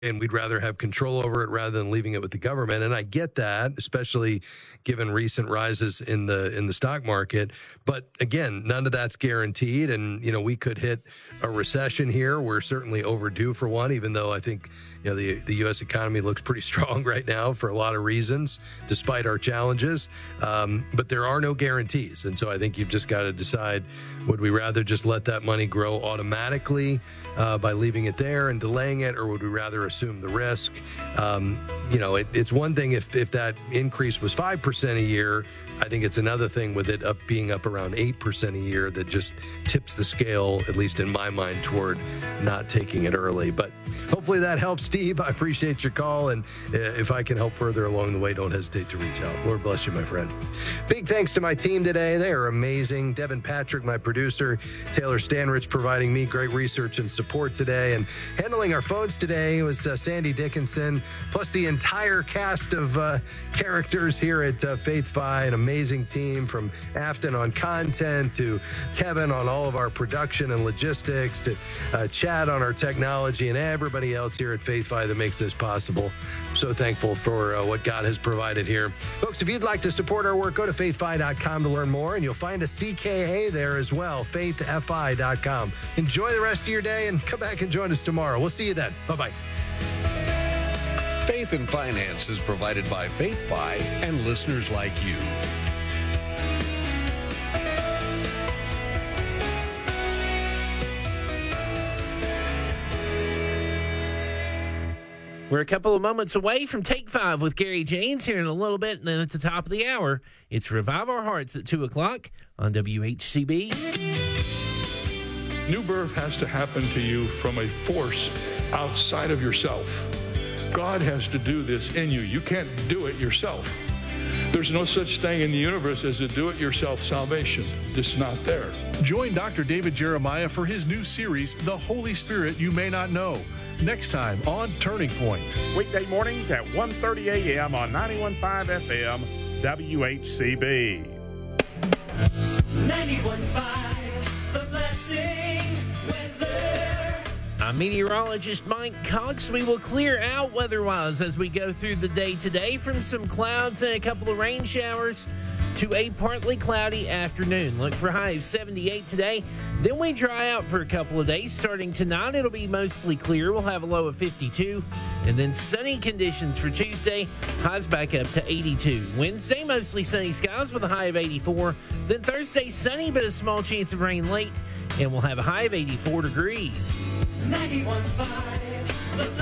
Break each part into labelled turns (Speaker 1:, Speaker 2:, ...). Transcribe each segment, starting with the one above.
Speaker 1: and we'd rather have control over it rather than leaving it with the government. And I get that, especially given recent rises in the stock market. But again, none of that's guaranteed. And, we could hit a recession here. We're certainly overdue for one, even though I think, the U.S. economy looks pretty strong right now for a lot of reasons, despite our challenges. But there are no guarantees. And so I think you've just got to decide, would we rather just let that money grow automatically by leaving it there and delaying it, or would we rather assume the risk? It's one thing if that increase was 5% a year. I think it's another thing with it being up around 8% a year that just tips the scale, at least in my mind, toward not taking it early. But hopefully that helps, Steve. I appreciate your call. And if I can help further along the way, don't hesitate to reach out. Lord bless you, my friend. Big thanks to my team today. They are amazing. Devin Patrick, my producer, Taylor Stanrich, providing me great research and support today. And handling our phones today was Sandy Dickinson, plus the entire cast of characters here at Faith Fi, an amazing team from Afton on content to Kevin on all of our production and logistics to Chad on our technology and everybody else here at Faith Fi that makes this possible. I'm so thankful for what God has provided here. Folks, if you'd like to support our work, go to faithfi.com to learn more, and you'll find a CKA there as well, faithfi.com. Enjoy the rest of your day and come back and join us tomorrow. We'll see you then. Bye-bye.
Speaker 2: Faith and Finance is provided by Faith Fi and listeners like you.
Speaker 3: We're a couple of moments away from Take 5 with Gary Janes here in a little bit, and then at the top of the hour, it's Revive Our Hearts at 2 o'clock on WHCB.
Speaker 4: New birth has to happen to you from a force outside of yourself. God has to do this in you. You can't do it yourself. There's no such thing in the universe as a do-it-yourself salvation. It's not there.
Speaker 5: Join Dr. David Jeremiah for his new series, The Holy Spirit You May Not Know, next time on Turning Point.
Speaker 6: Weekday mornings at 1:30 a.m. on 91.5 FM, WHCB.
Speaker 7: 91.5, The Blessing Weather.
Speaker 3: I'm meteorologist Mike Cox. We will clear out weather-wise as we go through the day today, from some clouds and a couple of rain showers to a partly cloudy afternoon. Look for high of 78 today. Then we dry out for a couple of days. Starting tonight, it'll be mostly clear. We'll have a low of 52. And then sunny conditions for Tuesday. Highs back up to 82. Wednesday, mostly sunny skies with a high of 84. Then Thursday, sunny but a small chance of rain late. And we'll have a high of 84 degrees.
Speaker 7: 91.5, The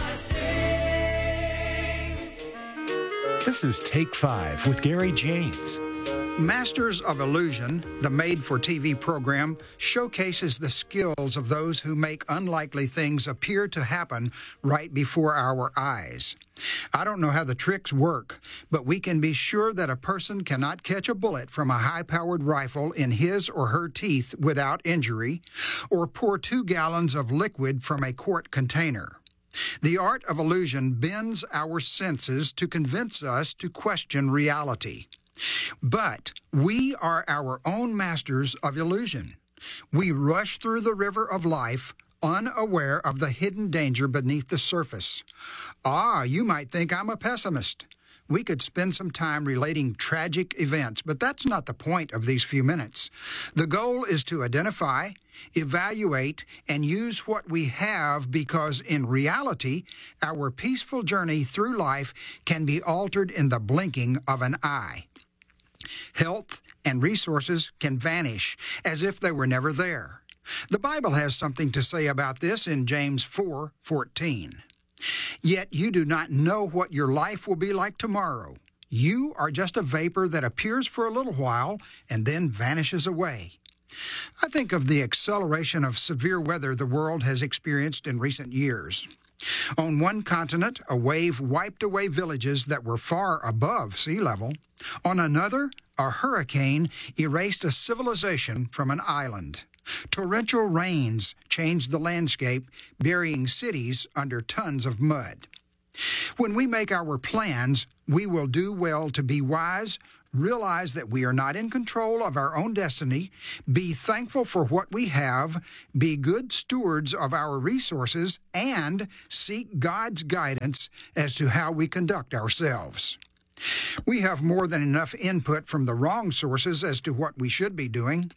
Speaker 7: Blessing.
Speaker 8: This is Take 5 with Gary Janes.
Speaker 9: Masters of Illusion, the made-for-TV program, showcases the skills of those who make unlikely things appear to happen right before our eyes. I don't know how the tricks work, but we can be sure that a person cannot catch a bullet from a high-powered rifle in his or her teeth without injury, or pour 2 gallons of liquid from a quart container. The art of illusion bends our senses to convince us to question reality. But we are our own masters of illusion. We rush through the river of life, unaware of the hidden danger beneath the surface. You might think I'm a pessimist. We could spend some time relating tragic events, but that's not the point of these few minutes. The goal is to identify, evaluate, and use what we have, because in reality, our peaceful journey through life can be altered in the blinking of an eye. Health and resources can vanish as if they were never there. The Bible has something to say about this in James 4:14. Yet you do not know what your life will be like tomorrow. You are just a vapor that appears for a little while and then vanishes away. I think of the acceleration of severe weather the world has experienced in recent years. On one continent, a wave wiped away villages that were far above sea level. On another, a hurricane erased a civilization from an island. Torrential rains changed the landscape, burying cities under tons of mud. When we make our plans, we will do well to be wise, realize that we are not in control of our own destiny, be thankful for what we have, be good stewards of our resources, and seek God's guidance as to how we conduct ourselves. We have more than enough input from the wrong sources as to what we should be doing.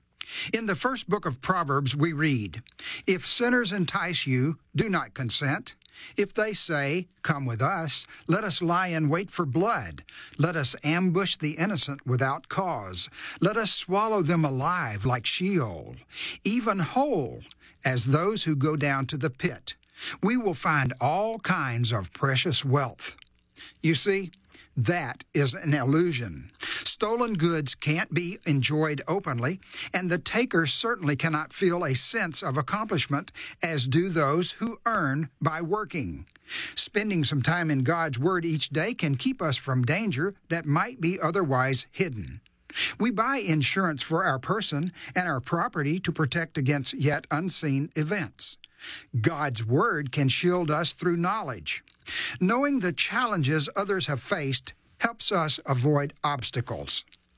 Speaker 9: In the first book of Proverbs, we read, "If sinners entice you, do not consent. If they say, 'Come with us,' let us lie in wait for blood. Let us ambush the innocent without cause. Let us swallow them alive like Sheol, even whole as those who go down to the pit. We will find all kinds of precious wealth." You see, that is an illusion. Stolen goods can't be enjoyed openly, and the taker certainly cannot feel a sense of accomplishment as do those who earn by working. Spending some time in God's Word each day can keep us from danger that might be otherwise hidden. We buy insurance for our person and our property to protect against yet unseen events. God's Word can shield us through knowledge. Knowing the challenges others have faced helps us avoid obstacles.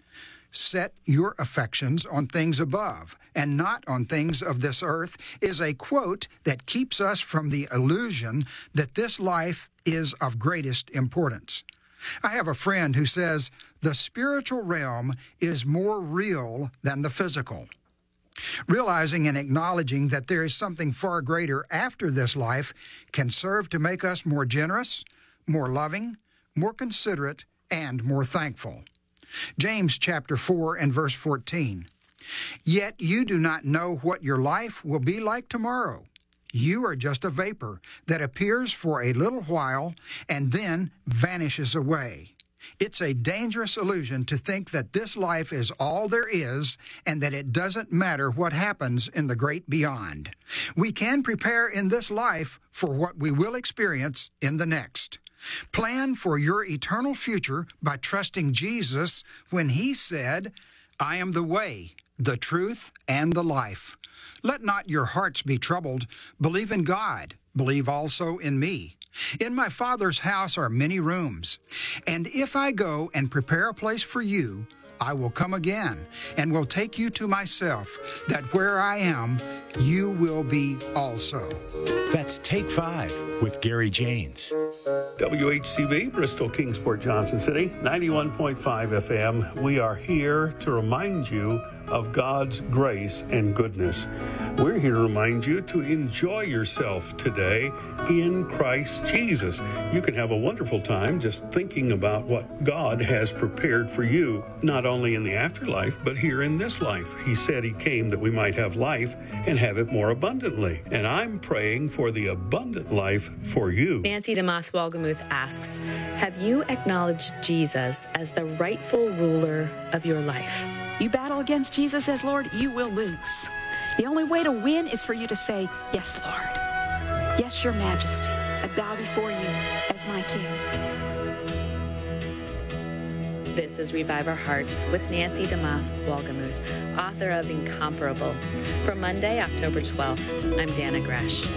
Speaker 9: "Set your affections on things above and not on things of this earth" is a quote that keeps us from the illusion that this life is of greatest importance. I have a friend who says the spiritual realm is more real than the physical. Realizing and acknowledging that there is something far greater after this life can serve to make us more generous, more loving, more considerate, and more thankful. James chapter 4 and verse 14. "Yet you do not know what your life will be like tomorrow. You are just a vapor that appears for a little while and then vanishes away." It's a dangerous illusion to think that this life is all there is and that it doesn't matter what happens in the great beyond. We can prepare in this life for what we will experience in the next. Plan for your eternal future by trusting Jesus when He said, "I am the way, the truth, and the life. Let not your hearts be troubled. Believe in God. Believe also in me. In my Father's house are many rooms. And if I go and prepare a place for you, I will come again and will take you to myself, that where I am, you will be also."
Speaker 8: That's Take 5 with Gary Janes.
Speaker 10: WHCB, Bristol, Kingsport, Johnson City, 91.5 FM. We are here to remind you of God's grace and goodness. We're here to remind you to enjoy yourself today in Christ Jesus. You can have a wonderful time just thinking about what God has prepared for you, not only in the afterlife, but here in this life. He said He came that we might have life and have it more abundantly. And I'm praying for the abundant life for you.
Speaker 11: Nancy DeMoss Walgamuth asks, have you acknowledged Jesus as the rightful ruler of your life?
Speaker 12: You battle against Jesus as Lord, you will lose. The only way to win is for you to say, "Yes, Lord. Yes, Your Majesty. I bow before you as my King."
Speaker 11: This is Revive Our Hearts with Nancy DeMoss Walgamuth, author of Incomparable. For Monday, October 12th, I'm Dana Gresh.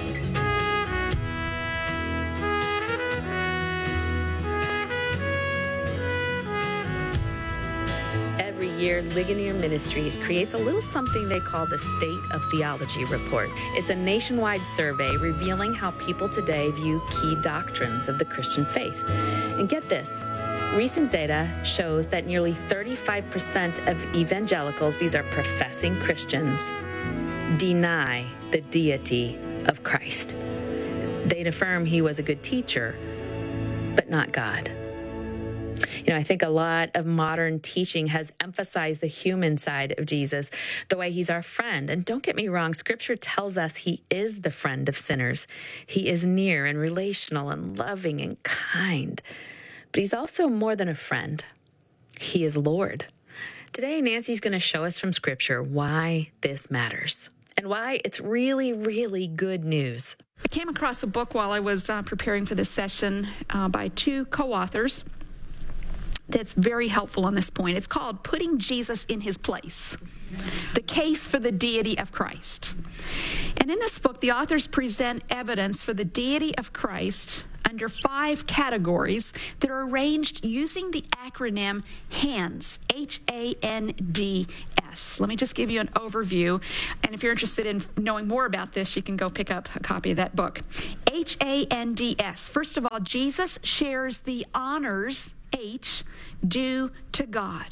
Speaker 11: Every year, Ligonier Ministries creates a little something they call the State of Theology Report. It's a nationwide survey revealing how people today view key doctrines of the Christian faith. And get this, recent data shows that nearly 35% of evangelicals, these are professing Christians, deny the deity of Christ. They'd affirm He was a good teacher, but not God. You know, I think a lot of modern teaching has emphasized the human side of Jesus, the way He's our friend. And don't get me wrong, Scripture tells us He is the friend of sinners. He is near and relational and loving and kind. But He's also more than a friend. He is Lord. Today, Nancy's going to show us from Scripture why this matters and why it's really, really good news.
Speaker 12: I came across a book while I was preparing for this session by two co-authors that's very helpful on this point. It's called Putting Jesus in His Place, The Case for the Deity of Christ. And in this book, the authors present evidence for the deity of Christ under 5 categories that are arranged using the acronym HANDS, H-A-N-D-S. Let me just give you an overview, and if you're interested in knowing more about this, you can go pick up a copy of that book. HANDS. First of all, Jesus shares the honors, H, due to God.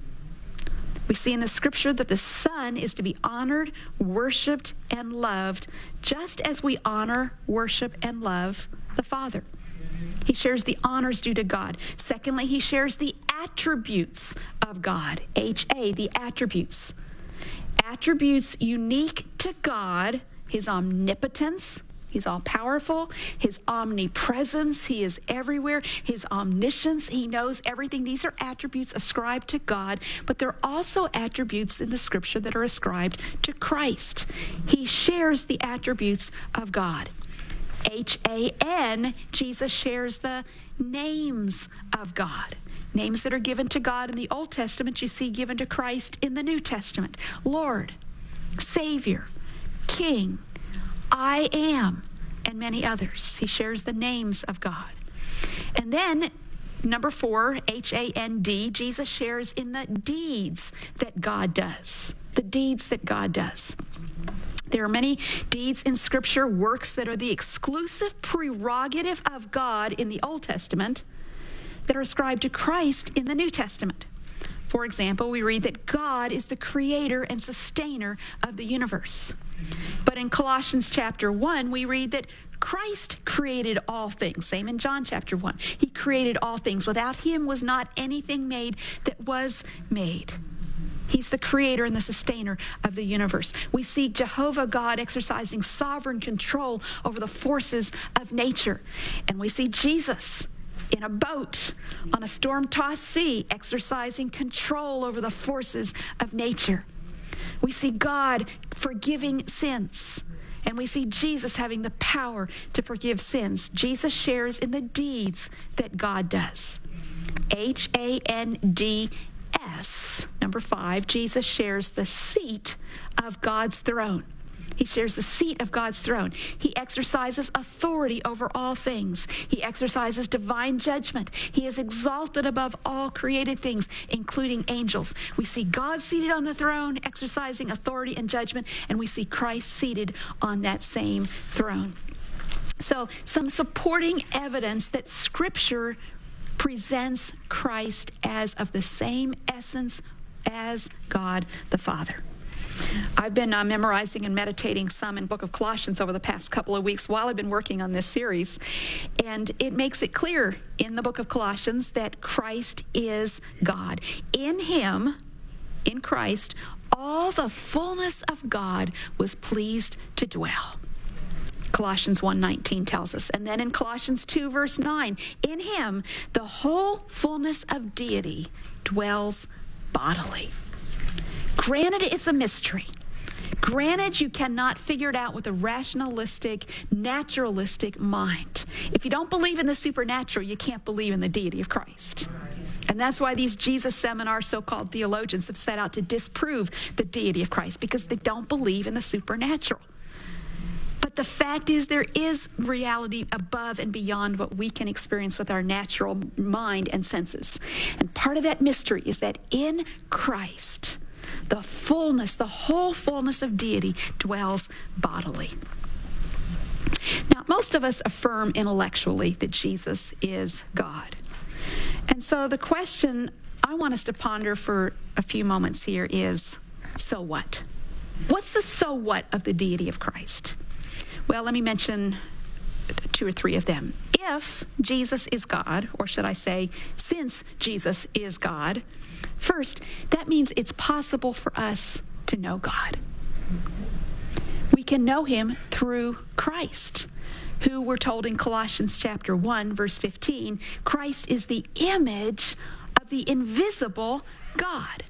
Speaker 12: We see in the scripture that the Son is to be honored, worshiped, and loved, just as we honor, worship, and love the Father. He shares the honors due to God. Secondly, he shares the attributes of God, H-A, the attributes. Attributes unique to God, his omnipotence, he's all-powerful, his omnipresence, he is everywhere, his omniscience, he knows everything. These are attributes ascribed to God, but there are also attributes in the scripture that are ascribed to Christ. He shares the attributes of God. H-A-N, Jesus shares the names of God. Names that are given to God in the Old Testament, you see given to Christ in the New Testament. Lord, Savior, King, I am, and many others. He shares the names of God. And then, number 4, H-A-N-D, Jesus shares in the deeds that God does. The deeds that God does. There are many deeds in Scripture, works that are the exclusive prerogative of God in the Old Testament that are ascribed to Christ in the New Testament. For example, we read that God is the creator and sustainer of the universe. But in Colossians chapter 1, we read that Christ created all things. Same in John chapter 1. He created all things. Without him was not anything made that was made. He's the creator and the sustainer of the universe. We see Jehovah God exercising sovereign control over the forces of nature. And we see Jesus in a boat on a storm-tossed sea exercising control over the forces of nature. We see God forgiving sins, and we see Jesus having the power to forgive sins. Jesus shares in the deeds that God does. H-A-N-D-S. Number 5, Jesus shares the seat of God's throne. He shares the seat of God's throne. He exercises authority over all things. He exercises divine judgment. He is exalted above all created things, including angels. We see God seated on the throne, exercising authority and judgment, and we see Christ seated on that same throne. So, some supporting evidence that Scripture presents Christ as of the same essence as God the Father. I've been memorizing and meditating some in the book of Colossians over the past couple of weeks while I've been working on this series. And it makes it clear in the book of Colossians that Christ is God. In him, in Christ, all the fullness of God was pleased to dwell. Colossians 1:19 tells us. And then in Colossians 2, verse 9, in him, the whole fullness of deity dwells bodily. Granted, it's a mystery. Granted, you cannot figure it out with a rationalistic, naturalistic mind. If you don't believe in the supernatural, you can't believe in the deity of Christ. And that's why these Jesus seminars, so-called theologians, have set out to disprove the deity of Christ, because they don't believe in the supernatural. But the fact is, there is reality above and beyond what we can experience with our natural mind and senses. And part of that mystery is that in Christ, the fullness, the whole fullness of deity dwells bodily. Now, most of us affirm intellectually that Jesus is God. And so the question I want us to ponder for a few moments here is, so what? What's the so what of the deity of Christ? Well, let me mention 2 or 3 of them. If Jesus is God, or should I say, since Jesus is God, first, that means it's possible for us to know God. We can know him through Christ, who we're told in Colossians chapter 1, verse 15, Christ is the image of the invisible God.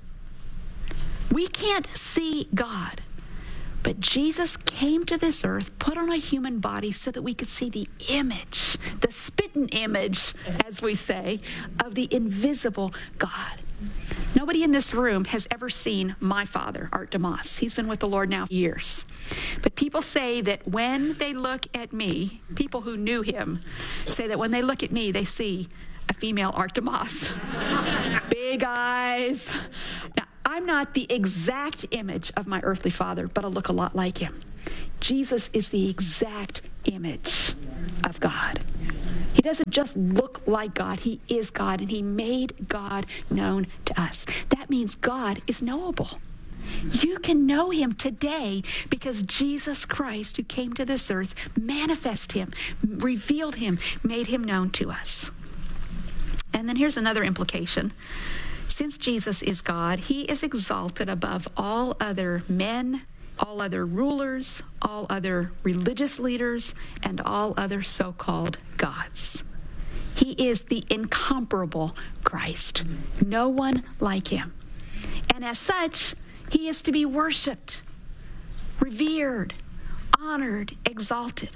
Speaker 12: We can't see God, but Jesus came to this earth, put on a human body so that we could see the image, the spitting image, as we say, of the invisible God. Nobody in this room has ever seen my father, Art DeMoss. He's been with the Lord now years. But people say that when they look at me, people who knew him say that when they look at me, they see a female Art DeMoss. Big eyes. Now, I'm not the exact image of my earthly father, but I look a lot like him. Jesus is the exact image of God. He doesn't just look like God. He is God, and he made God known to us. That means God is knowable. You can know him today because Jesus Christ, who came to this earth, manifested him, revealed him, made him known to us. And then here's another implication. Since Jesus is God, he is exalted above all other men, all other rulers, all other religious leaders, and all other so-called gods. He is the incomparable Christ. No one like him. And as such, he is to be worshiped, revered, honored, exalted.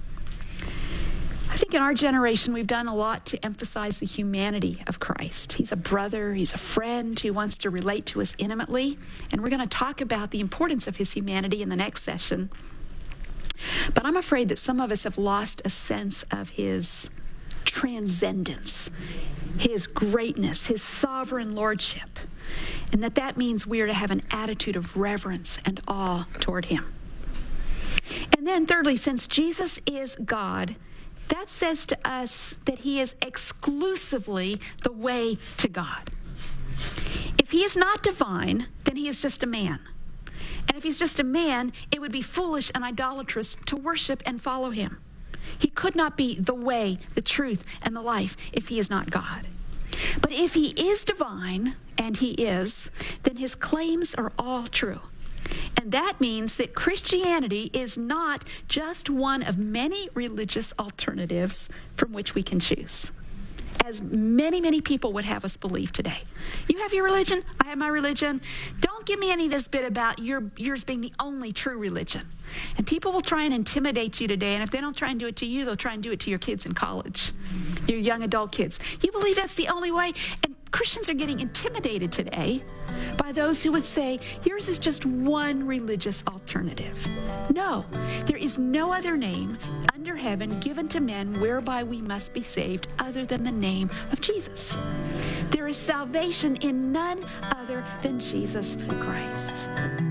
Speaker 12: I think in our generation, we've done a lot to emphasize the humanity of Christ. He's a brother, he's a friend who wants to relate to us intimately. And we're going to talk about the importance of his humanity in the next session. But I'm afraid that some of us have lost a sense of his transcendence, his greatness, his sovereign lordship. And that means we are to have an attitude of reverence and awe toward him. And then thirdly, since Jesus is God, that says to us that he is exclusively the way to God. If he is not divine, then he is just a man. And if he's just a man, it would be foolish and idolatrous to worship and follow him. He could not be the way, the truth, and the life if he is not God. But if he is divine, and he is, then his claims are all true. And that means that Christianity is not just one of many religious alternatives from which we can choose, as many, many people would have us believe today. You have your religion, I have my religion. Don't give me any of this bit about yours being the only true religion. And people will try and intimidate you today, and if they don't try and do it to you, they'll try and do it to your kids in college, your young adult kids. You believe that's the only way? And Christians are getting intimidated today by those who would say, yours is just one religious alternative. No, there is no other name under heaven given to men whereby we must be saved other than the name of Jesus. There is salvation in none other than Jesus Christ.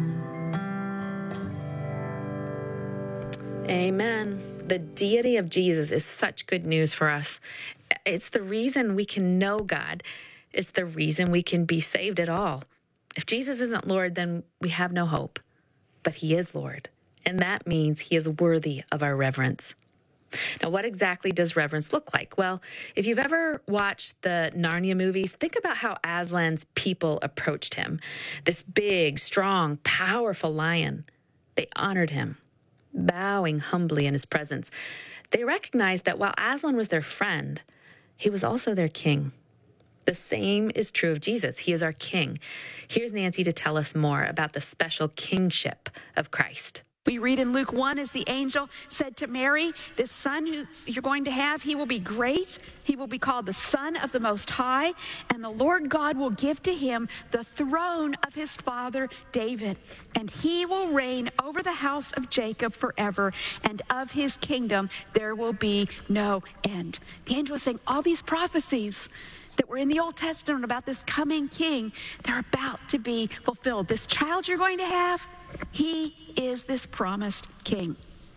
Speaker 11: Amen. The deity of Jesus is such good news for us. It's the reason we can know God. It's the reason we can be saved at all. If Jesus isn't Lord, then we have no hope. But he is Lord, and that means he is worthy of our reverence. Now, what exactly does reverence look like? Well, if you've ever watched the Narnia movies, think about how Aslan's people approached him. This big, strong, powerful lion. They honored him, bowing humbly in his presence. They recognized that while Aslan was their friend, he was also their king. The same is true of Jesus. He is our king. Here's Nancy to tell us more about the special kingship of Christ.
Speaker 12: We read in Luke 1, as the angel said to Mary, this son who you're going to have, he will be great. He will be called the Son of the Most High, and the Lord God will give to him the throne of his father David, and he will reign over the house of Jacob forever, and of his kingdom there will be no end. The angel was saying all these prophecies that were in the Old Testament about this coming king, they're about to be fulfilled. This child you're going to have, he is this promised king.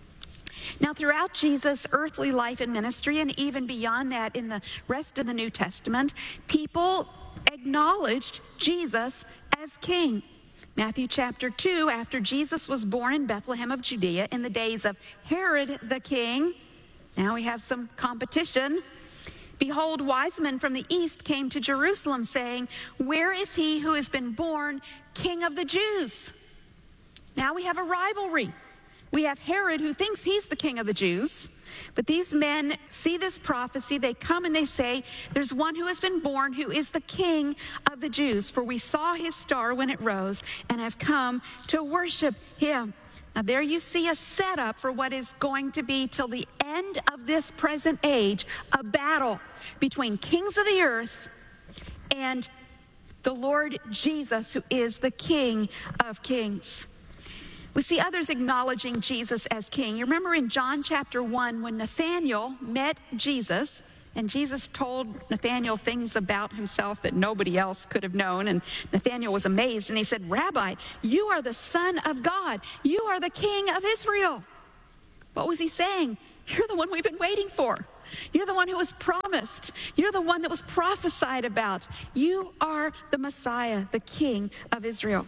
Speaker 12: Now, throughout Jesus' earthly life and ministry, and even beyond that in the rest of the New Testament, people acknowledged Jesus as king. Matthew chapter 2, after Jesus was born in Bethlehem of Judea in the days of Herod the king, now we have some competition. Behold, wise men from the east came to Jerusalem, saying, where is he who has been born King of the Jews? Now we have a rivalry. We have Herod, who thinks he's the king of the Jews. But these men see this prophecy. They come and they say, there's one who has been born who is the king of the Jews. For we saw his star when it rose and have come to worship him. Now there you see a setup for what is going to be till the end of this present age, a battle between kings of the earth and the Lord Jesus, who is the King of Kings. We see others acknowledging Jesus as king. You remember in John chapter 1 when Nathanael met Jesus, and Jesus told Nathanael things about himself that nobody else could have known. And Nathanael was amazed, and he said, "Rabbi, you are the Son of God. You are the King of Israel." What was he saying? You're the one we've been waiting for. You're the one who was promised. You're the one that was prophesied about. You are the Messiah, the King of Israel.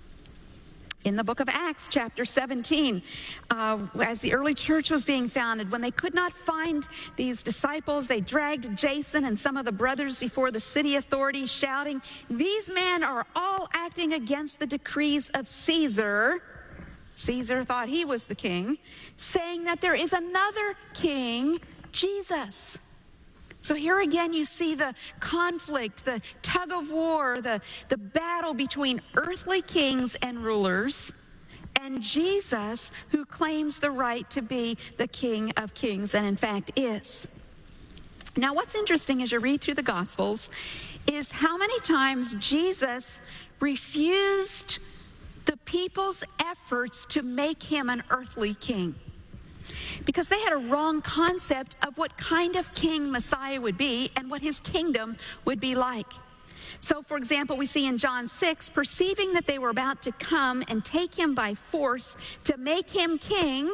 Speaker 12: In the book of Acts, chapter 17, as the early church was being founded, when they could not find these disciples, they dragged Jason and some of the brothers before the city authorities, shouting, "These men are all acting against the decrees of Caesar." Caesar thought he was the king, saying that there is another king, Jesus. So here again you see the conflict, the tug of war, the battle between earthly kings and rulers and Jesus, who claims the right to be the King of Kings and in fact is. Now what's interesting as you read through the Gospels is how many times Jesus refused the people's efforts to make him an earthly king, because they had a wrong concept of what kind of king Messiah would be and what his kingdom would be like. So, for example, we see in John 6, perceiving that they were about to come and take him by force to make him king,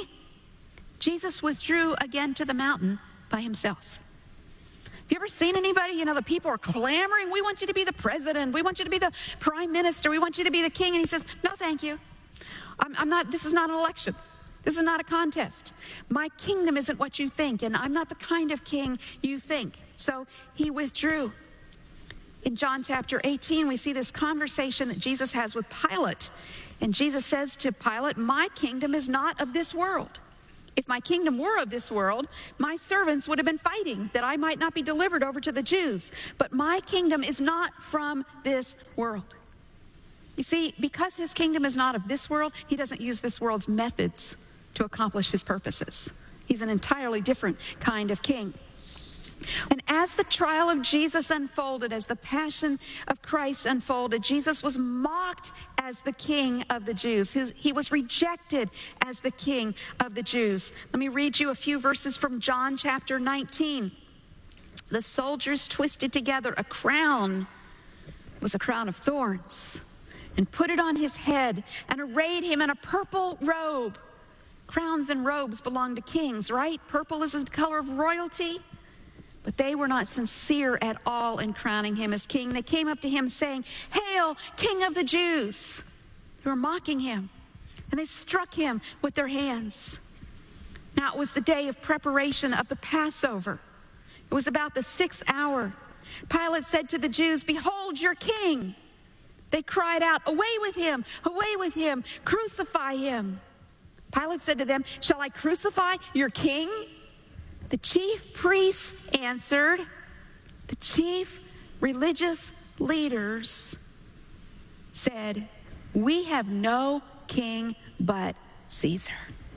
Speaker 12: Jesus withdrew again to the mountain by himself. Have you ever seen anybody, the people are clamoring, "We want you to be the president. We want you to be the prime minister. We want you to be the king." And he says, "No, thank you. I'm not, this is not an election. This is not a contest. My kingdom isn't what you think, and I'm not the kind of king you think." So he withdrew. In John chapter 18, we see this conversation that Jesus has with Pilate. And Jesus says to Pilate, "My kingdom is not of this world. If my kingdom were of this world, my servants would have been fighting that I might not be delivered over to the Jews. But my kingdom is not from this world." You see, because his kingdom is not of this world, he doesn't use this world's methods to accomplish his purposes. He's an entirely different kind of king. And as the trial of Jesus unfolded, as the passion of Christ unfolded, Jesus was mocked as the King of the Jews. He was rejected as the King of the Jews. Let me read you a few verses from John chapter 19. The soldiers twisted together a crown. It was a crown of thorns, and put it on his head and arrayed him in a purple robe. Crowns and robes belong to kings, right? Purple is the color of royalty. But they were not sincere at all in crowning him as king. They came up to him saying, "Hail, King of the Jews!" They were mocking him, and they struck him with their hands. Now it was the day of preparation of the Passover. It was about the 6th hour. Pilate said to the Jews, "Behold your king." They cried out, "Away with him! Away with him! Crucify him!" Pilate said to them, "Shall I crucify your king?" The chief priests answered, the chief religious leaders said, "We have no king but Caesar."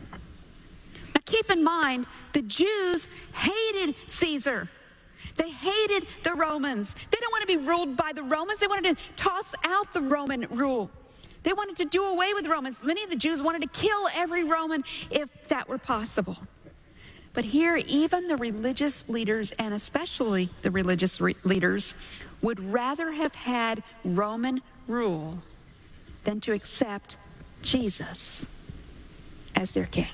Speaker 12: Now keep in mind, the Jews hated Caesar. They hated the Romans. They didn't want to be ruled by the Romans. They wanted to toss out the Roman rule. They wanted to do away with the Romans. Many of the Jews wanted to kill every Roman if that were possible. But here, even the religious leaders, and especially the religious leaders, would rather have had Roman rule than to accept Jesus as their king.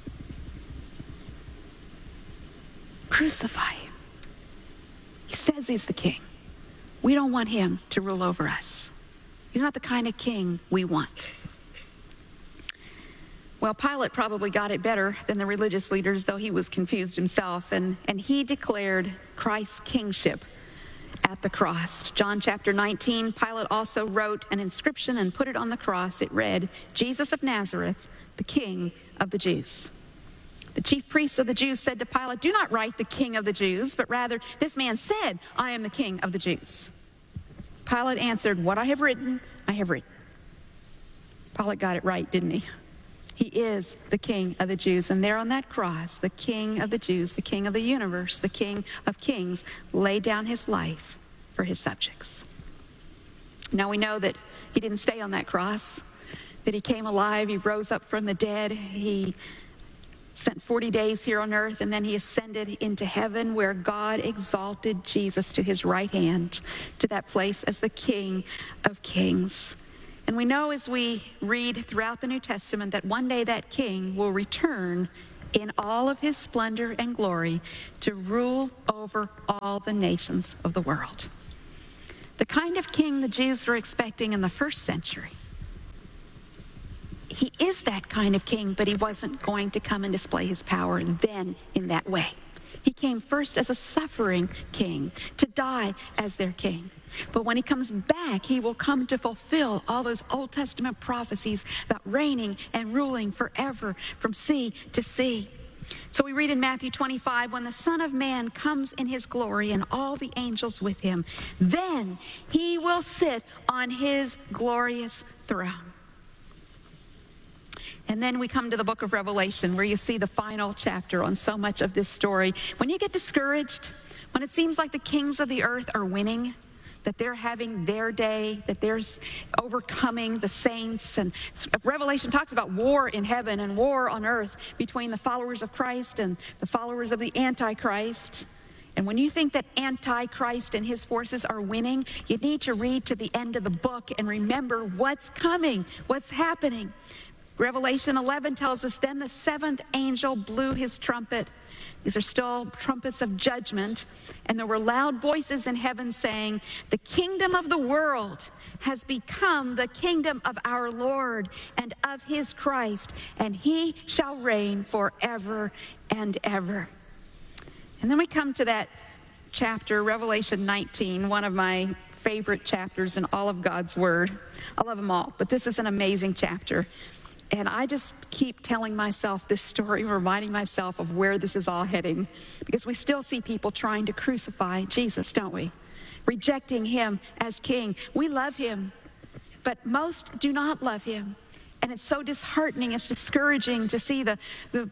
Speaker 12: Crucify him. He says he's the king. We don't want him to rule over us. He's not the kind of king we want. Well, Pilate probably got it better than the religious leaders, though he was confused himself, and he declared Christ's kingship at the cross. John chapter 19, Pilate also wrote an inscription and put it on the cross. It read, "Jesus of Nazareth, the King of the Jews." The chief priests of the Jews said to Pilate, "Do not write the King of the Jews, but rather, this man said, 'I am the King of the Jews.'" Pilate answered, "What I have written, I have written." Pilate got it right, didn't he? He is the King of the Jews. And there on that cross, the King of the Jews, the King of the universe, the King of kings, laid down his life for his subjects. Now we know that he didn't stay on that cross, that he came alive, he rose up from the dead, he spent 40 days here on earth, and then he ascended into heaven where God exalted Jesus to his right hand, to that place as the King of Kings. And we know as we read throughout the New Testament that one day that King will return in all of his splendor and glory to rule over all the nations of the world. The kind of king the Jews were expecting in the first century. He is that kind of king, but he wasn't going to come and display his power then in that way. He came first as a suffering king, to die as their king. But when he comes back, he will come to fulfill all those Old Testament prophecies about reigning and ruling forever from sea to sea. So we read in Matthew 25, when the Son of Man comes in his glory and all the angels with him, then he will sit on his glorious throne. And then we come to the book of Revelation, where you see the final chapter on so much of this story. When you get discouraged, when it seems like the kings of the earth are winning, that they're having their day, that they're overcoming the saints. And Revelation talks about war in heaven and war on earth between the followers of Christ and the followers of the Antichrist. And when you think that Antichrist and his forces are winning, you need to read to the end of the book and remember what's coming, what's happening. Revelation 11 tells us, then the seventh angel blew his trumpet. These are still trumpets of judgment. And there were loud voices in heaven saying, the kingdom of the world has become the kingdom of our Lord and of his Christ, and he shall reign forever and ever. And then we come to that chapter, Revelation 19, one of my favorite chapters in all of God's Word. I love them all, but this is an amazing chapter. And I just keep telling myself this story, reminding myself of where this is all heading. Because we still see people trying to crucify Jesus, don't we? Rejecting him as king. We love him, but most do not love him. And it's so disheartening, it's discouraging to see the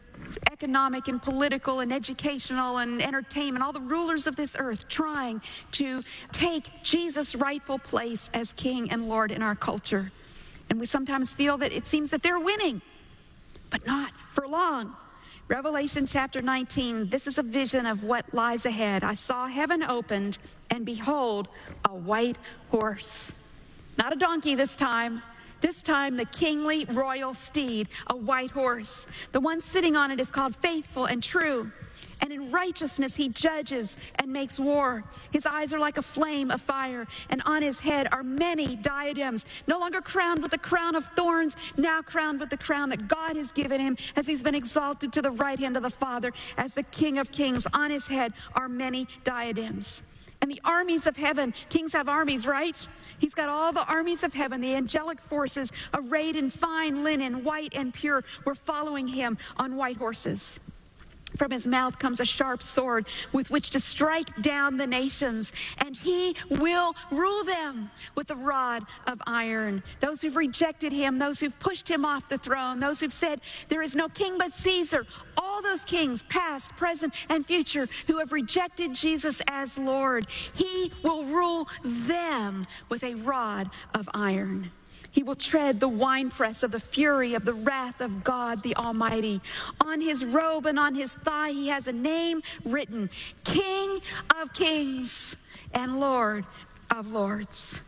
Speaker 12: economic and political and educational and entertainment, all the rulers of this earth trying to take Jesus' rightful place as king and Lord in our culture. And we sometimes feel that it seems that they're winning, but not for long. Revelation chapter 19, this is a vision of what lies ahead. I saw heaven opened, and behold, a white horse. Not a donkey this time. This time, the kingly royal steed, a white horse. The one sitting on it is called Faithful and True. And in righteousness he judges and makes war. His eyes are like a flame of fire, and on his head are many diadems, no longer crowned with a crown of thorns, now crowned with the crown that God has given him as he's been exalted to the right hand of the Father as the King of Kings. On his head are many diadems. And the armies of heaven, kings have armies, right? He's got all the armies of heaven, the angelic forces arrayed in fine linen, white and pure, were following him on white horses. From his mouth comes a sharp sword with which to strike down the nations, and he will rule them with a rod of iron. Those who've rejected him, those who've pushed him off the throne, those who've said there is no king but Caesar, all those kings, past, present, and future, who have rejected Jesus as Lord, he will rule them with a rod of iron. He will tread the winepress of the fury of the wrath of God the Almighty. On his robe and on his thigh he has a name written, King of Kings and Lord of Lords.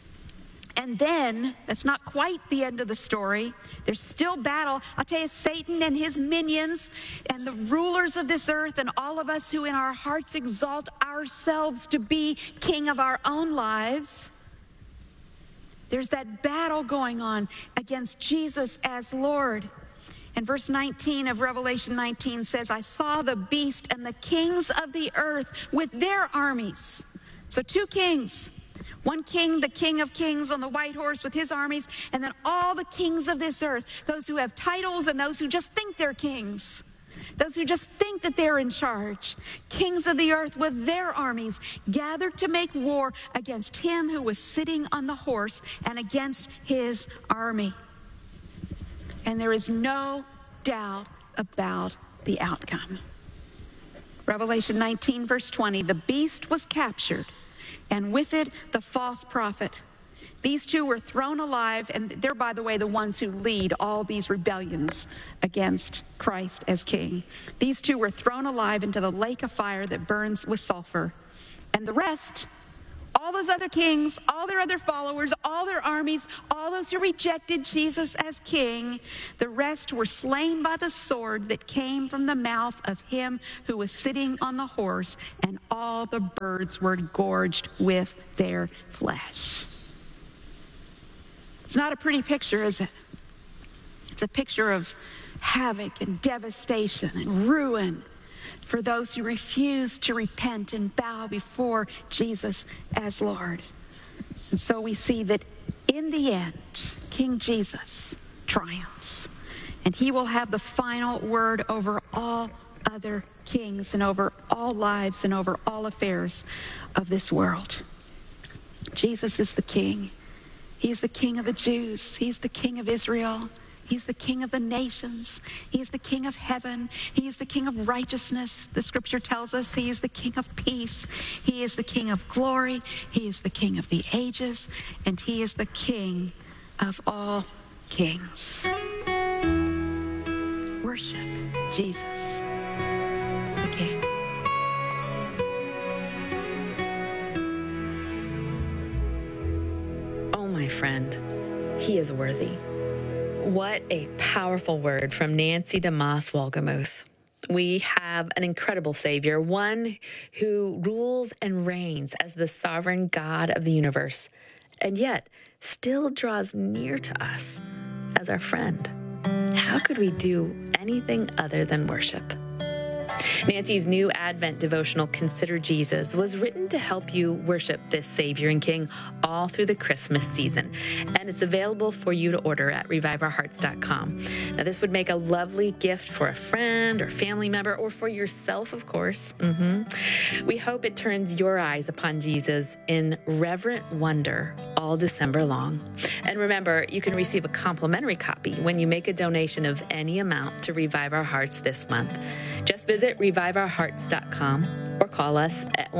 Speaker 12: And then, that's not quite the end of the story. There's still battle. I'll tell you, Satan and his minions and the rulers of this earth and all of us who in our hearts exalt ourselves to be king of our own lives. There's that battle going on against Jesus as Lord. And verse 19 of Revelation 19 says, I saw the beast and the kings of the earth with their armies. So two kings. One king, the King of Kings on the white horse with his armies, and then all the kings of this earth, those who have titles and those who just think they're kings. Those who just think that they're in charge. Kings of the earth with their armies gathered to make war against him who was sitting on the horse and against his army. And there is no doubt about the outcome. Revelation 19, verse 20, the beast was captured, and with it the false prophet, These two were thrown alive, and they're, by the way, the ones who lead all these rebellions against Christ as king. These two were thrown alive into the lake of fire that burns with sulfur. And the rest, all those other kings, all their other followers, all their armies, all those who rejected Jesus as king, the rest were slain by the sword that came from the mouth of him who was sitting on the horse, and all the birds were gorged with their flesh. It's not a pretty picture, is it? It's a picture of havoc and devastation and ruin for those who refuse to repent and bow before Jesus as Lord. And so we see that in the end, King Jesus triumphs, and he will have the final word over all other kings and over all lives and over all affairs of this world. Jesus is the king. He's the king of the Jews. He's the king of Israel. He's the king of the nations. He is the king of heaven. He is the king of righteousness. The scripture tells us he is the king of peace. He is the king of glory. He is the king of the ages. And he is the king of all kings. Worship Jesus, the king.
Speaker 11: Oh, my friend, he is worthy. What a powerful word from Nancy DeMoss Wolgemuth. We have an incredible Savior, one who rules and reigns as the sovereign God of the universe, and yet still draws near to us as our friend. How could we do anything other than worship? Nancy's new Advent devotional, Consider Jesus, was written to help you worship this Savior and King all through the Christmas season. And it's available for you to order at reviveourhearts.com. Now, this would make a lovely gift for a friend or family member, or for yourself, of course. We hope it turns your eyes upon Jesus in reverent wonder all December long. And remember, you can receive a complimentary copy when you make a donation of any amount to Revive Our Hearts this month. Just visit reviveourhearts.com or call us at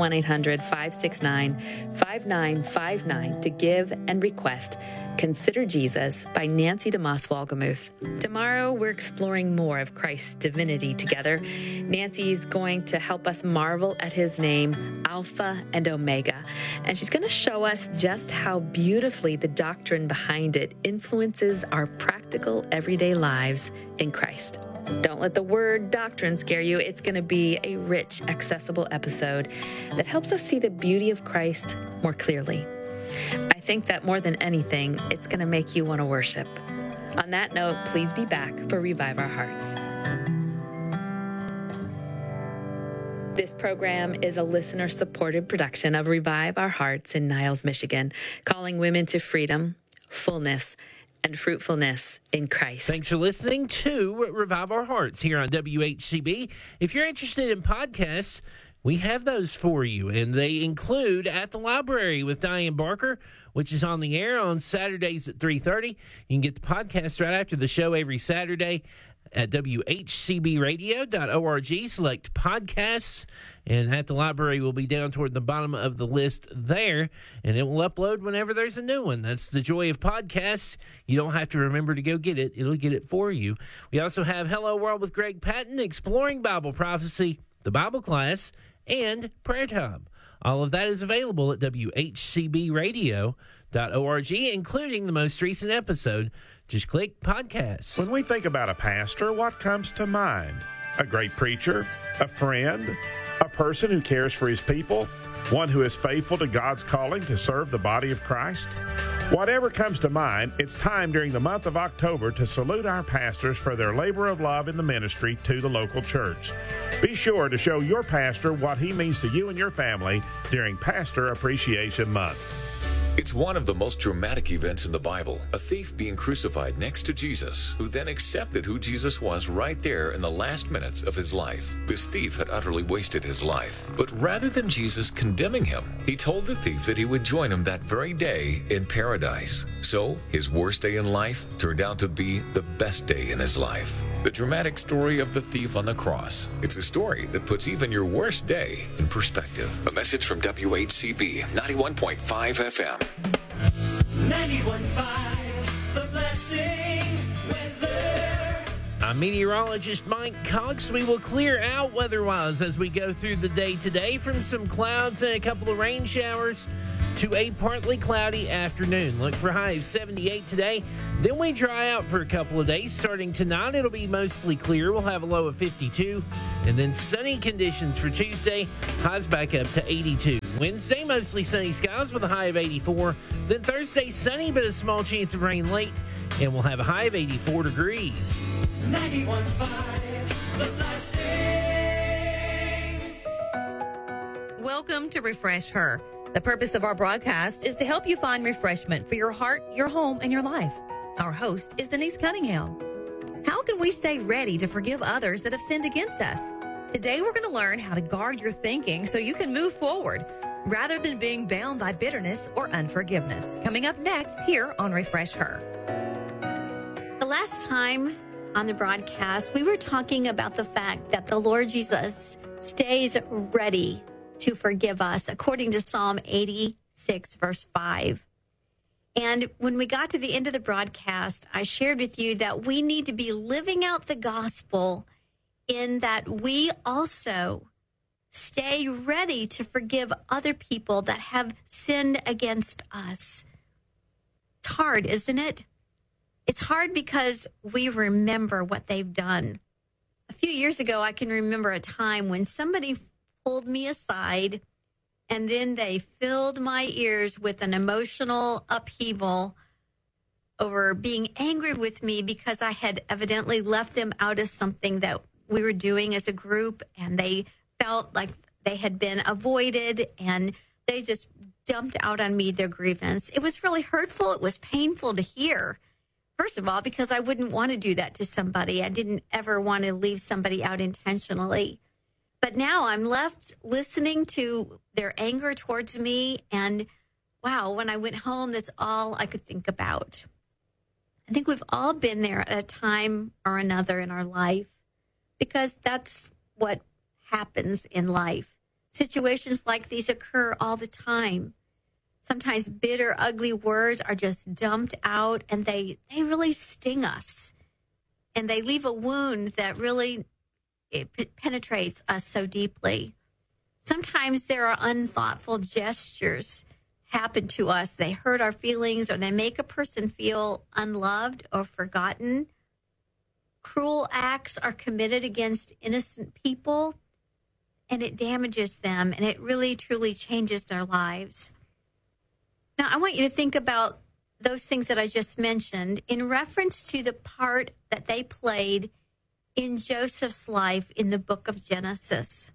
Speaker 11: 1-800-569-5959 to give and request Consider Jesus by Nancy DeMoss Wolgemuth. Tomorrow, we're exploring more of Christ's divinity together. Nancy's going to help us marvel at his name, Alpha and Omega. And she's going to show us just how beautifully the doctrine behind it influences our practical everyday lives in Christ. Don't let the word doctrine scare you. It's going to be a rich, accessible episode that helps us see the beauty of Christ more clearly. I think that more than anything, it's going to make you want to worship. On that note, please be back for Revive Our Hearts. This program is a listener-supported production of Revive Our Hearts in Niles, Michigan, calling women to freedom, fullness, and fruitfulness in Christ.
Speaker 3: Thanks for listening to Revive Our Hearts here on WHCB. If you're interested in podcasts, we have those for you, and they include At the Library with Diane Barker, which is on the air on Saturdays at 3:30. You can get the podcast right after the show every Saturday at WHCBradio.org. Select podcasts, and At the Library will be down toward the bottom of the list there, and it will upload whenever there's a new one. That's the joy of podcasts. You don't have to remember to go get it. It'll get it for you. We also have Hello World with Greg Patton, Exploring Bible Prophecy, the Bible class, and Prayer Time. All of that is available at WHCBradio.org, including the most recent episode. Just click podcasts.
Speaker 6: When we think about a pastor, what comes to mind? A great preacher, a friend, a person who cares for his people, one who is faithful to God's calling to serve the body of Christ? Whatever comes to mind, it's time during the month of October to salute our pastors for their labor of love in the ministry to the local church. Be sure to show your pastor what he means to you and your family during Pastor Appreciation Month.
Speaker 13: It's one of the most dramatic events in the Bible, a thief being crucified next to Jesus, who then accepted who Jesus was right there in the last minutes of his life. This thief had utterly wasted his life. But rather than Jesus condemning him, he told the thief that he would join him that very day in paradise. So, his worst day in life turned out to be the best day in his life. The dramatic story of the thief on the cross. It's a story that puts even your worst day in perspective. A message from WHCB 91.5 FM.
Speaker 7: 91.5 The Blessing Weather.
Speaker 3: I'm meteorologist Mike Cox. We will clear out weather-wise as we go through the day today, from some clouds and a couple of rain showers to a partly cloudy afternoon. Look for highs 78 today. Then we dry out for a couple of days. Starting tonight, it'll be mostly clear. We'll have a low of 52. And then sunny conditions for Tuesday. Highs back up to 82. Wednesday, mostly sunny skies with a high of 84. Then Thursday, sunny but a small chance of rain late. And we'll have a high of 84 degrees.
Speaker 7: 91.5 The Blessing.
Speaker 14: Welcome to Refresh Her. The purpose of our broadcast is to help you find refreshment for your heart, your home, and your life. Our host is Denise Cunningham. How can we stay ready to forgive others that have sinned against us? Today, we're going to learn how to guard your thinking so you can move forward rather than being bound by bitterness or unforgiveness. Coming up next here on Refresh Her.
Speaker 15: The last time on the broadcast, we were talking about the fact that the Lord Jesus stays ready to forgive us, according to Psalm 86, verse 5. And when we got to the end of the broadcast, I shared with you that we need to be living out the gospel in that we also stay ready to forgive other people that have sinned against us. It's hard, isn't it? It's hard because we remember what they've done. A few years ago, I can remember a time when somebody pulled me aside, and then they filled my ears with an emotional upheaval over being angry with me because I had evidently left them out of something that we were doing as a group, and they felt like they had been avoided, and they just dumped out on me their grievance. It was really hurtful. It was painful to hear. First of all, because I wouldn't want to do that to somebody. I didn't ever want to leave somebody out intentionally. But now I'm left listening to their anger towards me. And wow, when I went home, that's all I could think about. I think we've all been there at a time or another in our life, because that's what happens in life. Situations like these occur all the time. Sometimes bitter, ugly words are just dumped out, and they really sting us. And they leave a wound that really it penetrates us so deeply. Sometimes there are unthoughtful gestures happen to us. They hurt our feelings, or they make a person feel unloved or forgotten. Cruel acts are committed against innocent people, and it damages them, and it really, truly changes their lives. Now, I want you to think about those things that I just mentioned in reference to the part that they played in Joseph's life in the book of Genesis.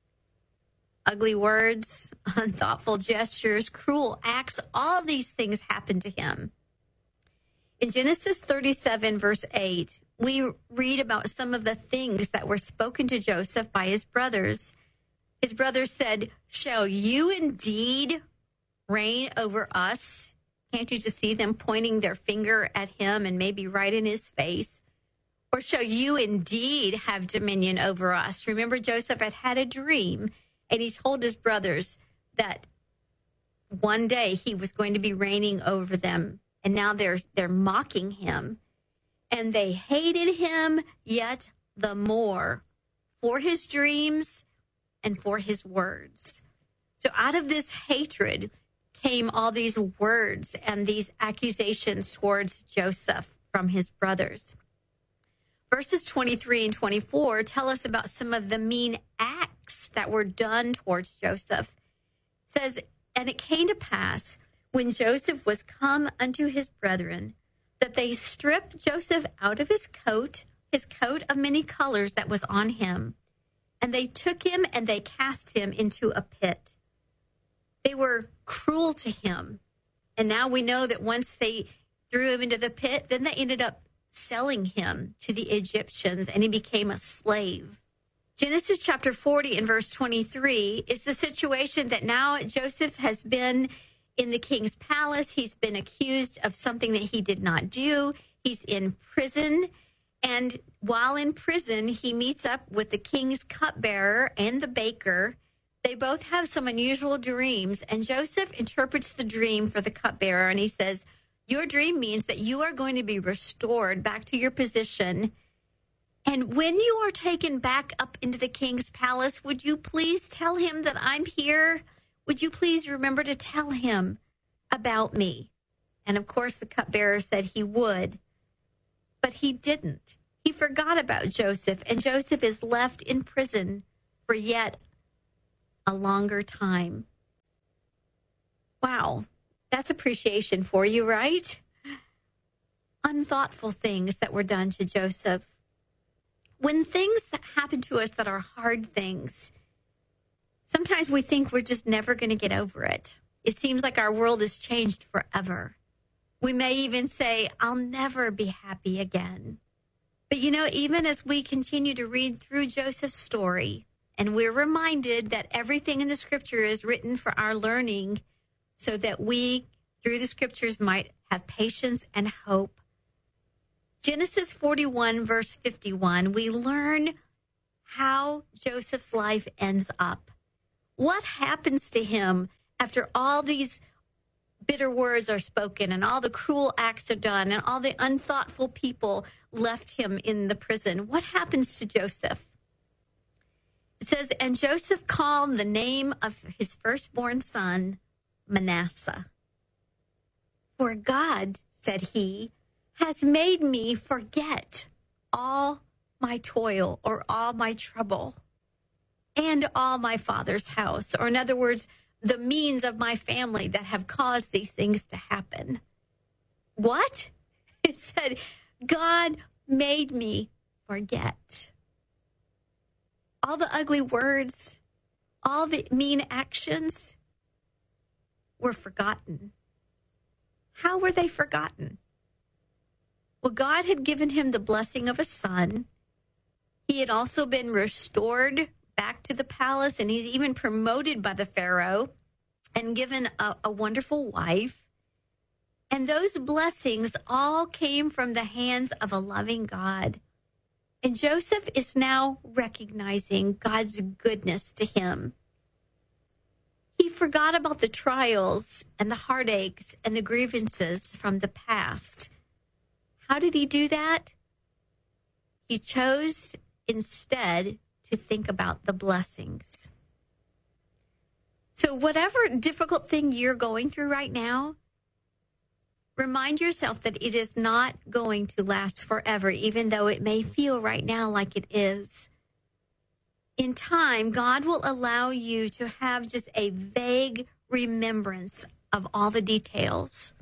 Speaker 15: Ugly words, unthoughtful gestures, cruel acts, all these things happened to him. In Genesis 37, verse 8, we read about some of the things that were spoken to Joseph by his brothers. His brothers said, "Shall you indeed reign over us?" Can't you just see them pointing their finger at him and maybe right in his face? Or shall you indeed have dominion over us? Remember, Joseph had had a dream, and he told his brothers that one day he was going to be reigning over them. And now they're mocking him. And they hated him yet the more for his dreams and for his words. So out of this hatred came all these words and these accusations towards Joseph from his brothers. Verses 23 and 24 tell us about some of the mean acts that were done towards Joseph. It says, "And it came to pass, when Joseph was come unto his brethren, that they stripped Joseph out of his coat of many colors that was on him. And they took him and they cast him into a pit." They were cruel to him. And now we know that once they threw him into the pit, then they ended up selling him to the Egyptians, and he became a slave. Genesis chapter 40 and verse 23 is the situation that now Joseph has been in the king's palace. He's been accused of something that he did not do. He's in prison. And while in prison, he meets up with the king's cupbearer and the baker. They both have some unusual dreams, and Joseph interprets the dream for the cupbearer, and he says, your dream means that you are going to be restored back to your position. And when you are taken back up into the king's palace, would you please tell him that I'm here? Would you please remember to tell him about me? And of course, the cupbearer said he would, but he didn't. He forgot about Joseph, and Joseph is left in prison for yet a longer time. Wow, that's appreciation for you, right? Unthoughtful things that were done to Joseph. When things that happen to us that are hard things, sometimes we think we're just never going to get over it. It seems like our world has changed forever. We may even say, I'll never be happy again. But even as we continue to read through Joseph's story, and we're reminded that everything in the scripture is written for our learning so that we, through the scriptures, might have patience and hope. Genesis 41, verse 51, we learn how Joseph's life ends up. What happens to him after all these bitter words are spoken and all the cruel acts are done and all the unthoughtful people left him in the prison? What happens to Joseph? It says, and Joseph called the name of his firstborn son Manasseh. For God, said he, has made me forget all my toil or all my trouble and all my father's house. Or in other words, the means of my family that have caused these things to happen. What? It said, God made me forget. All the ugly words, all the mean actions were forgotten. How were they forgotten? Well, God had given him the blessing of a son. He had also been restored back to the palace, and he's even promoted by the Pharaoh and given a wonderful wife. And those blessings all came from the hands of a loving God. And Joseph is now recognizing God's goodness to him. He forgot about the trials and the heartaches and the grievances from the past. How did he do that? He chose instead to think about the blessings. So whatever difficult thing you're going through right now, remind yourself that it is not going to last forever, even though it may feel right now like it is. In time, God will allow you to have just a vague remembrance of all the details,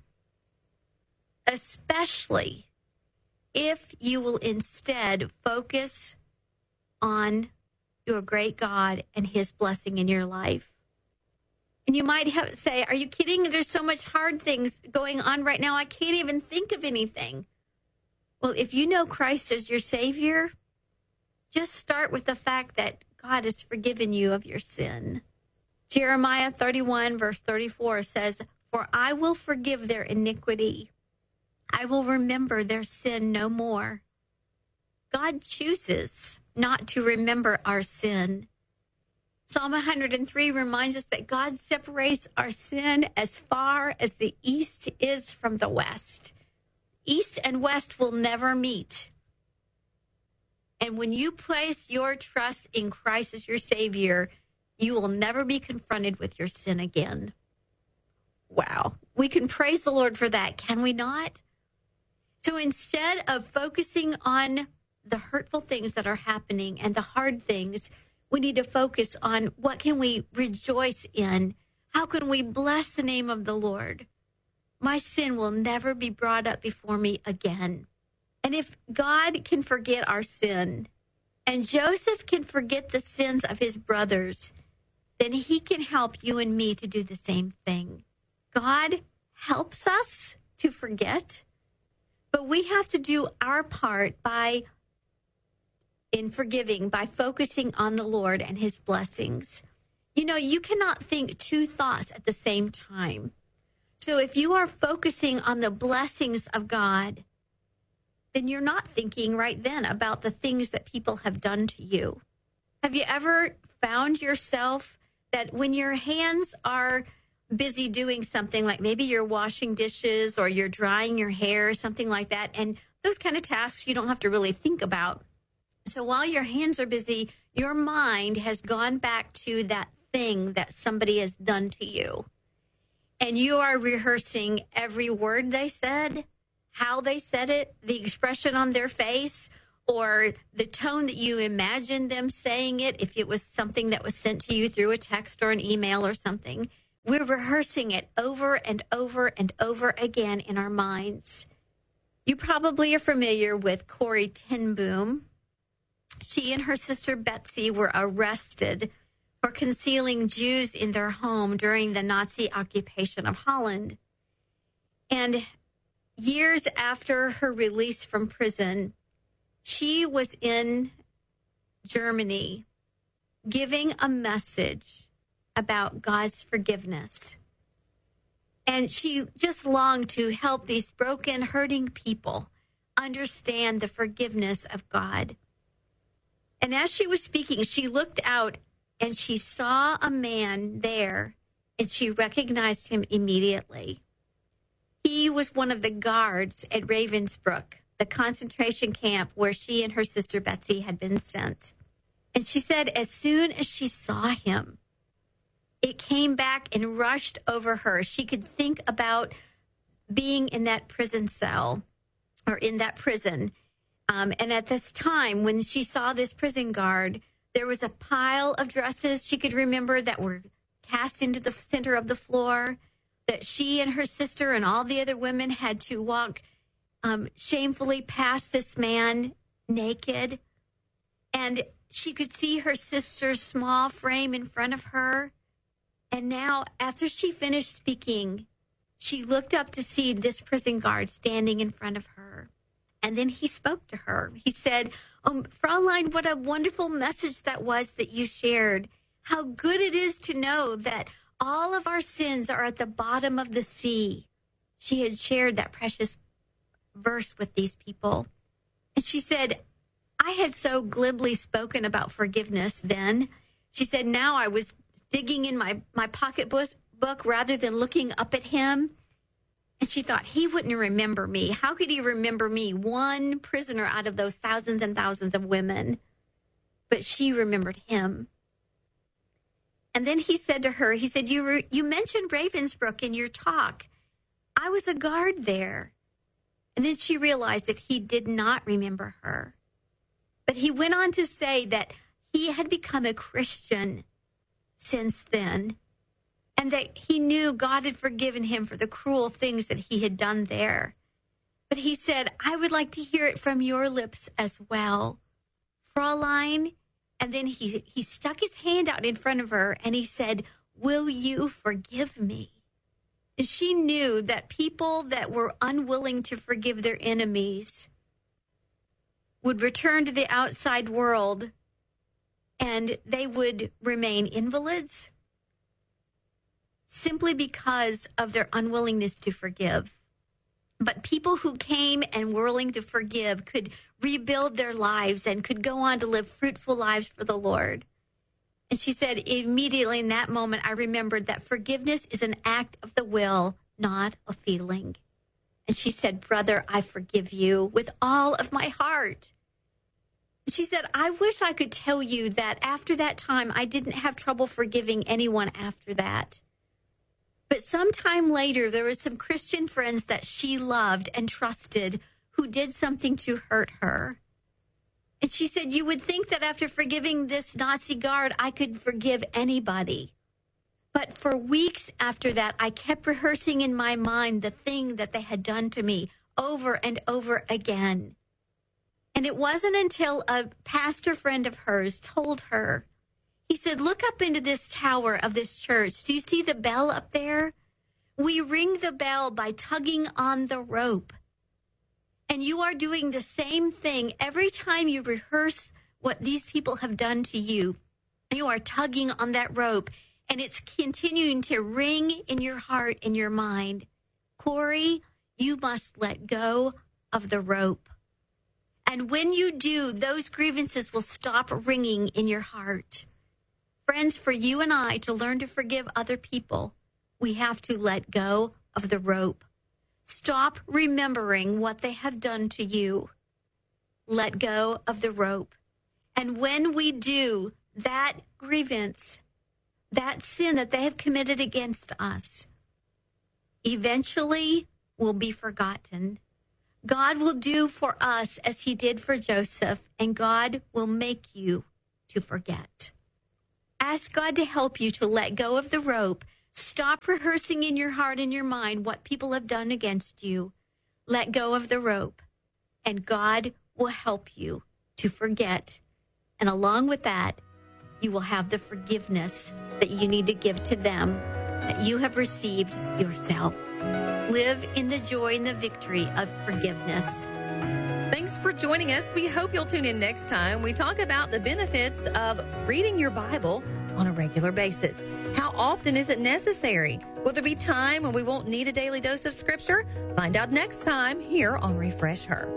Speaker 15: especially if you will instead focus on your great God and his blessing in your life. And you might say, are you kidding? There's so much hard things going on right now. I can't even think of anything. Well, if you know Christ as your Savior, just start with the fact that God has forgiven you of your sin. Jeremiah 31, verse 34 says, for I will forgive their iniquity. I will remember their sin no more. God chooses not to remember our sin. Psalm 103 reminds us that God separates our sin as far as the east is from the west. East and west will never meet. And when you place your trust in Christ as your Savior, you will never be confronted with your sin again. Wow. We can praise the Lord for that, can we not? So instead of focusing on the hurtful things that are happening and the hard things, we need to focus on what can we rejoice in? How can we bless the name of the Lord? My sin will never be brought up before me again. And if God can forget our sin, and Joseph can forget the sins of his brothers, then he can help you and me to do the same thing. God helps us to forget, but we have to do our part in forgiving, by focusing on the Lord and his blessings. You know, you cannot think two thoughts at the same time. So if you are focusing on the blessings of God, then you're not thinking right then about the things that people have done to you. Have you ever found yourself that when your hands are busy doing something, like maybe you're washing dishes or you're drying your hair, something like that, and those kind of tasks you don't have to really think about. So while your hands are busy, your mind has gone back to that thing that somebody has done to you. And you are rehearsing every word they said, how they said it, the expression on their face, or the tone that you imagined them saying it, if it was something that was sent to you through a text or an email or something. We're rehearsing it over and over and over again in our minds. You probably are familiar with Corrie ten Boom. She and her sister Betsy were arrested for concealing Jews in their home during the Nazi occupation of Holland. And years after her release from prison, she was in Germany giving a message about God's forgiveness. And she just longed to help these broken, hurting people understand the forgiveness of God. And as she was speaking, she looked out and she saw a man there, and she recognized him immediately. He was one of the guards at Ravensbrück, the concentration camp where she and her sister Betsy had been sent. And she said as soon as she saw him, it came back and rushed over her. She could think about being in that prison cell or in that prison. And at this time, when she saw this prison guard, there was a pile of dresses she could remember that were cast into the center of the floor, that she and her sister and all the other women had to walk shamefully past this man naked. And she could see her sister's small frame in front of her. And now, after she finished speaking, she looked up to see this prison guard standing in front of her. And then he spoke to her. He said, Fraulein, what a wonderful message that was that you shared. How good it is to know that all of our sins are at the bottom of the sea. She had shared that precious verse with these people. And she said, I had so glibly spoken about forgiveness then. She said, now I was digging in my pocketbook rather than looking up at him. And she thought, he wouldn't remember me. How could he remember me, one prisoner out of those thousands and thousands of women? But she remembered him. And then he said to her, he said, you mentioned Ravensbrück in your talk. I was a guard there. And then she realized that he did not remember her. But he went on to say that he had become a Christian since then, and that he knew God had forgiven him for the cruel things that he had done there. But he said, I would like to hear it from your lips as well, Fraulein. And then he stuck his hand out in front of her and he said, will you forgive me? And she knew that people that were unwilling to forgive their enemies would return to the outside world and they would remain invalids simply because of their unwillingness to forgive. But people who came and were willing to forgive could rebuild their lives and could go on to live fruitful lives for the Lord. And she said, immediately in that moment, I remembered that forgiveness is an act of the will, not a feeling. And she said, brother, I forgive you with all of my heart. She said, I wish I could tell you that after that time, I didn't have trouble forgiving anyone after that. But sometime later, there were some Christian friends that she loved and trusted who did something to hurt her. And she said, you would think that after forgiving this Nazi guard, I could forgive anybody. But for weeks after that, I kept rehearsing in my mind the thing that they had done to me over and over again. And it wasn't until a pastor friend of hers told her, he said, look up into this tower of this church. Do you see the bell up there? We ring the bell by tugging on the rope. And you are doing the same thing every time you rehearse what these people have done to you. You are tugging on that rope, and it's continuing to ring in your heart, in your mind. Corrie, you must let go of the rope. And when you do, those grievances will stop ringing in your heart. Friends, for you and I to learn to forgive other people, we have to let go of the rope. Stop remembering what they have done to you. Let go of the rope. And when we do, that grievance, that sin that they have committed against us, eventually will be forgotten. God will do for us as he did for Joseph, and God will make you to forget. Ask God to help you to let go of the rope. Stop rehearsing in your heart and your mind what people have done against you. Let go of the rope, and God will help you to forget. And along with that, you will have the forgiveness that you need to give to them, that you have received yourself. Live in the joy and the victory of forgiveness.
Speaker 14: Thanks for joining us. We hope you'll tune in next time. We talk about the benefits of reading your Bible on a regular basis. How often is it necessary? Will there be time when we won't need a daily dose of Scripture? Find out next time here on Refresh Her.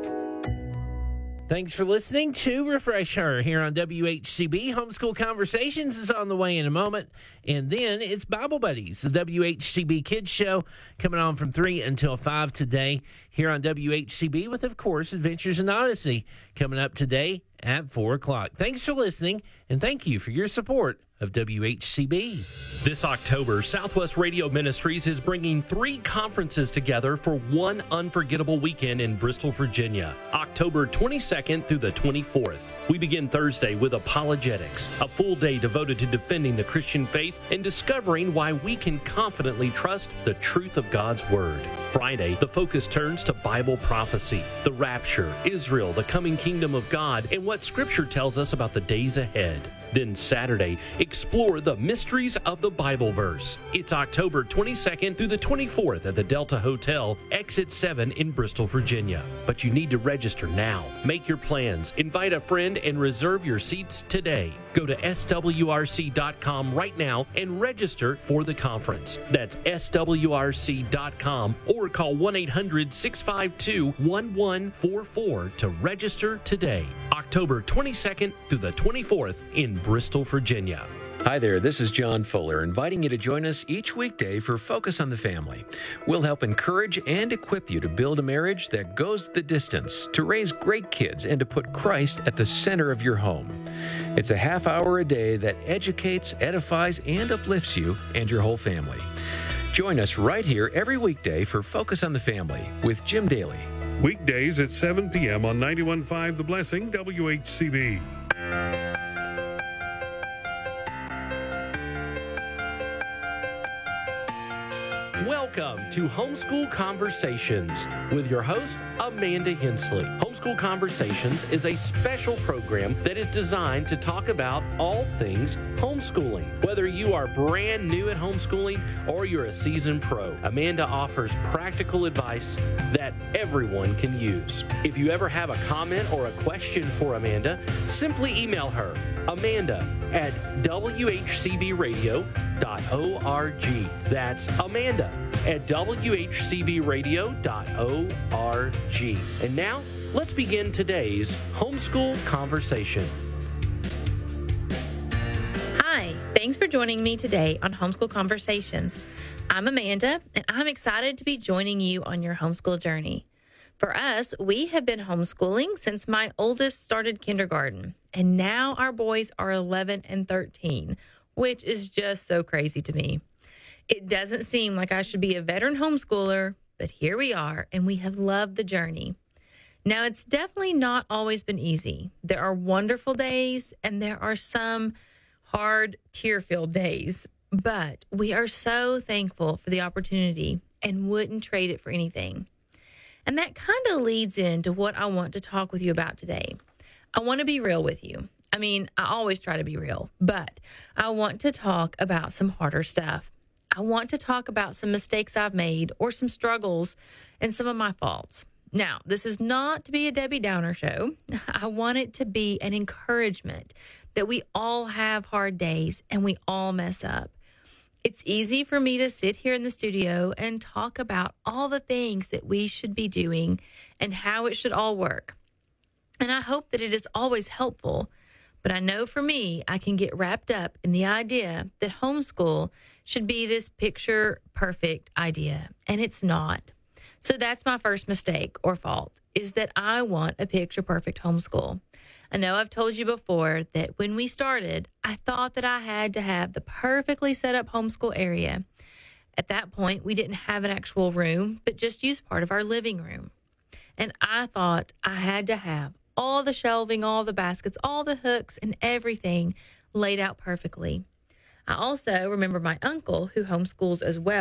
Speaker 3: Thanks for listening to Refresh Her here on WHCB. Homeschool Conversations is on the way in a moment. And then it's Bible Buddies, the WHCB Kids Show, coming on from 3 until 5 today here on WHCB with, of course, Adventures in Odyssey coming up today at 4 o'clock. Thanks for listening, and thank you for your support of WHCB.
Speaker 16: This October, Southwest Radio Ministries is bringing 3 conferences together for one unforgettable weekend in Bristol, Virginia, October 22nd through the 24th. We begin Thursday with Apologetics, a full day devoted to defending the Christian faith and discovering why we can confidently trust the truth of God's Word. Friday, the focus turns to Bible prophecy, the rapture, Israel, the coming kingdom of God, and what Scripture tells us about the days ahead. Then Saturday, explore the mysteries of the Bible verse. It's October 22nd through the 24th at the Delta Hotel, Exit 7 in Bristol, Virginia. But you need to register now. Make your plans, invite a friend, and reserve your seats today. Go to swrc.com right now and register for the conference. That's swrc.com or call 1-800-652-1144 to register today. October 22nd through the 24th in Bristol, Virginia.
Speaker 17: Hi there, this is John Fuller, inviting you to join us each weekday for Focus on the Family. We'll help encourage and equip you to build a marriage that goes the distance, to raise great kids, and to put Christ at the center of your home. It's a half hour a day that educates, edifies, and uplifts you and your whole family. Join us right here every weekday for Focus on the Family with Jim Daly.
Speaker 10: Weekdays at 7 p.m. on 91.5 The Blessing, WHCB.
Speaker 16: Welcome to Homeschool Conversations with your host, Amanda Hensley. Homeschool Conversations is a special program that is designed to talk about all things homeschooling. Whether you are brand new at homeschooling or you're a seasoned pro, Amanda offers practical advice that everyone can use. If you ever have a comment or a question for Amanda, simply email her, amanda@whcbradio.org. That's amanda@whcbradio.org. And now, let's begin today's Homeschool Conversation.
Speaker 18: Hi, thanks for joining me today on Homeschool Conversations. I'm Amanda, and I'm excited to be joining you on your homeschool journey. For us, we have been homeschooling since my oldest started kindergarten, and now our boys are 11 and 13, which is just so crazy to me. It doesn't seem like I should be a veteran homeschooler, but here we are, and we have loved the journey. Now, it's definitely not always been easy. There are wonderful days, and there are some hard, tear-filled days, but we are so thankful for the opportunity and wouldn't trade it for anything. And that kind of leads into what I want to talk with you about today. I want to be real with you. I mean, I always try to be real, but I want to talk about some harder stuff. I want to talk about some mistakes I've made or some struggles and some of my faults. Now, this is not to be a Debbie Downer show. I want it to be an encouragement that we all have hard days and we all mess up. It's easy for me to sit here in the studio and talk about all the things that we should be doing and how it should all work. And I hope that it is always helpful. But I know for me, I can get wrapped up in the idea that homeschool should be this picture-perfect idea, and it's not. So that's my first mistake or fault, is that I want a picture-perfect homeschool. I know I've told you before that when we started, I thought that I had to have the perfectly set up homeschool area. At that point, we didn't have an actual room, but just used part of our living room. And I thought I had to have all the shelving, all the baskets, all the hooks, and everything laid out perfectly. I also remember my uncle, who homeschools as well,